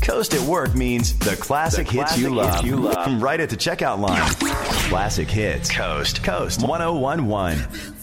Coast at work means the classic hits you love. Right at the checkout line. Classic Hits. Coast 1011.